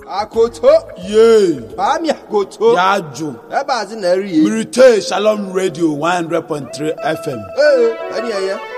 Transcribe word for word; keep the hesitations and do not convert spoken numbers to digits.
Akoto. Ye. Bami akoto. Yajo. Eba azi na eri. Mirite Shalom Radio one hundred point three F M. Eh, ani eye.